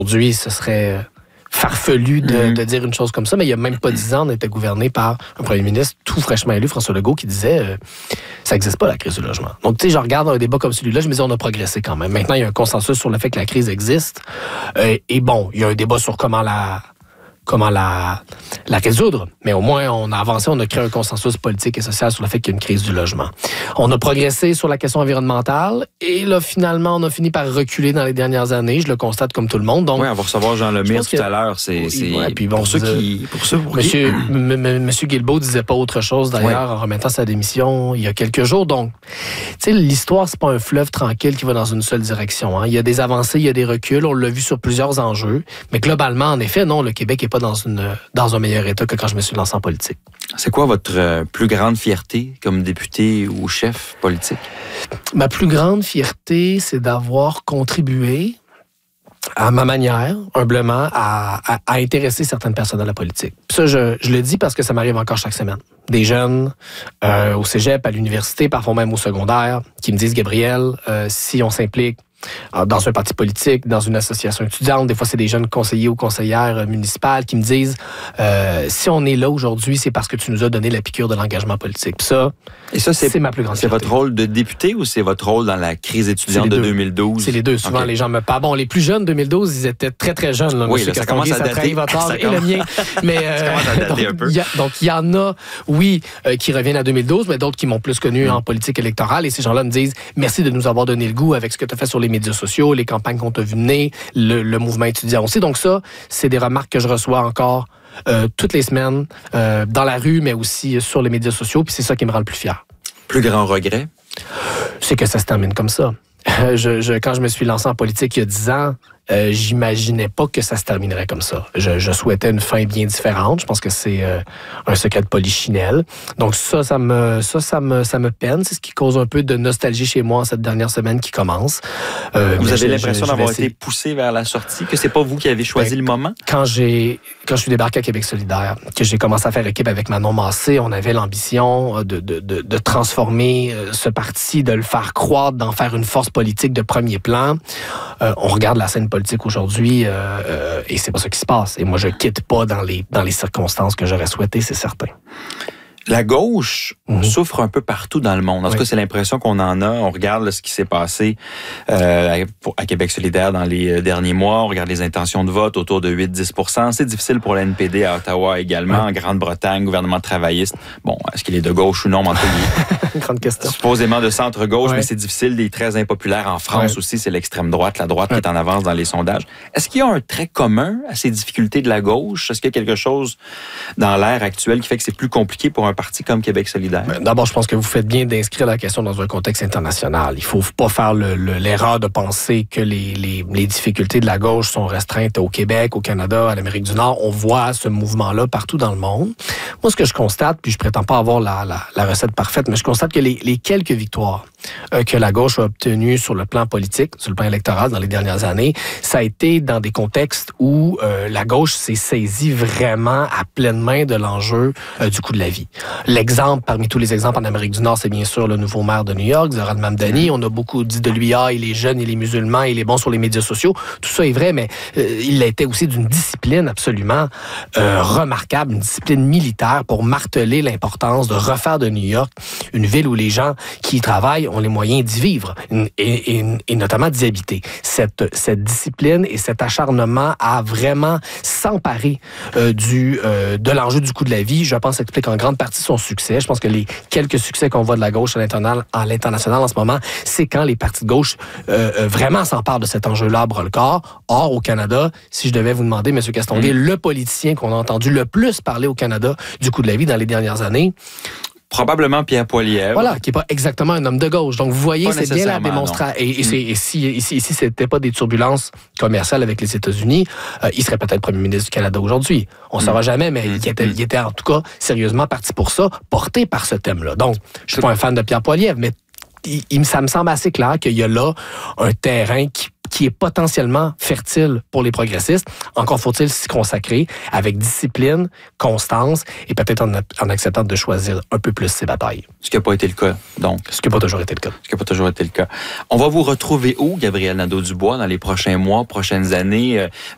Aujourd'hui, ce serait farfelu de dire une chose comme ça, mais il n'y a même pas 10 ans, on était gouverné par un premier ministre tout fraîchement élu, François Legault, qui disait ça n'existe pas, la crise du logement. Donc, tu sais, je regarde un débat comme celui-là, je me dis, on a progressé quand même. Maintenant, il y a un consensus sur le fait que la crise existe. Et bon, il y a un débat sur comment la résoudre. Mais au moins, on a avancé, on a créé un consensus politique et social sur le fait qu'il y a une crise du logement. On a progressé sur la question environnementale et là, finalement, on a fini par reculer dans les dernières années. Je le constate comme tout le monde. Donc, oui, on va recevoir Jean Lemire tout à l'heure. Puis bon, Monsieur Guilbeault disait pas autre chose, d'ailleurs, en remettant sa démission il y a quelques jours. Donc, tu sais, l'histoire, c'est pas un fleuve tranquille qui va dans une seule direction. Hein. Il y a des avancées, il y a des reculs. On l'a vu sur plusieurs enjeux. Mais globalement, en effet, non, le Québec n'est pas dans un meilleur état que quand je me suis lancé en politique. C'est quoi votre plus grande fierté comme député ou chef politique? Ma plus grande fierté, c'est d'avoir contribué à ma manière, humblement, à intéresser certaines personnes à la politique. Puis ça, je le dis parce que ça m'arrive encore chaque semaine. Des jeunes au cégep, à l'université, parfois même au secondaire, qui me disent, Gabriel, si on s'implique dans un parti politique, dans une association étudiante. Des fois, c'est des jeunes conseillers ou conseillères municipales qui me disent si on est là aujourd'hui, c'est parce que tu nous as donné la piqûre de l'engagement politique. Puis ça, c'est ma plus grande fierté. C'est votre rôle de député ou c'est votre rôle dans la crise étudiante de 2012? C'est les deux. Souvent, les gens me parlent. Bon, les plus jeunes, 2012, ils étaient très, très jeunes. Là, oui, là, ça commence à dater. Votre âge et le mien. Mais, ça commence à dater un peu. Donc, il y en a, oui, qui reviennent à 2012, mais d'autres qui m'ont plus connu en politique électorale. Et ces gens-là me disent merci de nous avoir donné le goût avec ce que tu as fait sur les médias sociaux, les campagnes qu'on t'a vu mener, le mouvement étudiant aussi. Donc ça, c'est des remarques que je reçois encore toutes les semaines, dans la rue, mais aussi sur les médias sociaux, puis c'est ça qui me rend le plus fier. Plus grand regret? C'est que ça se termine comme ça. Quand je me suis lancé en politique il y a 10 ans, j'imaginais pas que ça se terminerait comme ça. Je souhaitais une fin bien différente. Je pense que c'est un secret de polichinelle. Donc ça me peine. C'est ce qui cause un peu de nostalgie chez moi en cette dernière semaine qui commence. Vous avez l'impression d'avoir été poussé vers la sortie, que c'est pas vous qui avez choisi le moment? Quand je suis débarqué à Québec solidaire, que j'ai commencé à faire équipe avec Manon Massé, on avait l'ambition de transformer ce parti, de le faire croître, d'en faire une force politique de premier plan. On regarde la scène politique aujourd'hui et c'est pas ça qui se passe. Et moi, je quitte pas dans les circonstances que j'aurais souhaité, c'est certain. La gauche souffre un peu partout dans le monde. En tout cas, c'est l'impression qu'on en a. On regarde ce qui s'est passé à Québec solidaire dans les derniers mois. On regarde les intentions de vote autour de 8-10 %. C'est difficile pour la NPD à Ottawa également. En Grande-Bretagne, gouvernement travailliste. Bon, est-ce qu'il est de gauche ou non? Grande question. Supposément de centre-gauche, mais c'est difficile. Il est très impopulaire. En France aussi, c'est l'extrême droite. La droite qui est en avance dans les sondages. Est-ce qu'il y a un trait commun à ces difficultés de la gauche? Est-ce qu'il y a quelque chose dans l'ère actuelle qui fait que c'est plus compliqué pour un parti comme Québec solidaire? D'abord, je pense que vous faites bien d'inscrire la question dans un contexte international. Il faut pas faire l'erreur de penser que les difficultés de la gauche sont restreintes au Québec, au Canada, à l'Amérique du Nord. On voit ce mouvement-là partout dans le monde. Moi, ce que je constate, puis je prétends pas avoir la recette parfaite, mais je constate que les quelques victoires que la gauche a obtenues sur le plan politique, sur le plan électoral dans les dernières années, ça a été dans des contextes où la gauche s'est saisie vraiment à pleine main de l'enjeu du coût de la vie. L'exemple, parmi tous les exemples en Amérique du Nord, c'est bien sûr le nouveau maire de New York, Zoran Mamdani. On a beaucoup dit de lui, il est jeune, il est musulman, il est bon sur les médias sociaux. Tout ça est vrai, mais il a été aussi d'une discipline absolument remarquable, une discipline militaire pour marteler l'importance de refaire de New York une ville où les gens qui y travaillent ont les moyens d'y vivre et notamment d'y habiter. Cette discipline et cet acharnement à vraiment s'emparer de l'enjeu du coût de la vie, je pense, explique en grande partie son succès. Je pense que les quelques succès qu'on voit de la gauche à l'international en ce moment, c'est quand les partis de gauche vraiment s'emparent de cet enjeu-là à bras-le-corps. Or, au Canada, si je devais vous demander, M. Castonguay, le politicien qu'on a entendu le plus parler au Canada du coût de la vie dans les dernières années, probablement Pierre Poilievre. Voilà, qui n'est pas exactement un homme de gauche. Donc, vous voyez, c'est bien la démonstration. Et si ce n'était pas des turbulences commerciales avec les États-Unis, il serait peut-être premier ministre du Canada aujourd'hui. On ne saura jamais, mais il était en tout cas sérieusement parti pour ça, porté par ce thème-là. Donc, je ne suis pas un fan de Pierre Poilievre, mais ça me semble assez clair qu'il y a là un terrain qui est potentiellement fertile pour les progressistes. Encore faut-il s'y consacrer avec discipline, constance et peut-être en acceptant de choisir un peu plus ses batailles. Ce qui n'a pas été le cas, donc. Ce qui n'a pas toujours été le cas. On va vous retrouver où, Gabriel Nadeau-Dubois, dans les prochains mois, prochaines années?